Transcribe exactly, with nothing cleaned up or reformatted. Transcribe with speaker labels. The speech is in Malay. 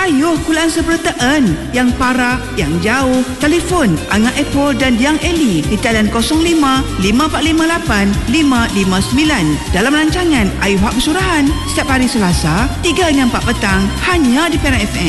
Speaker 1: Ayuh kulaan sebertaan yang parah, yang jauh. Telefon Angah Apple dan Yang Eli di talian kosong lima lima empat lima lapan lima lima sembilan dalam rancangan Ayuh Hak Bersurahan setiap hari Selasa tiga hingga empat petang hanya di Perak F M.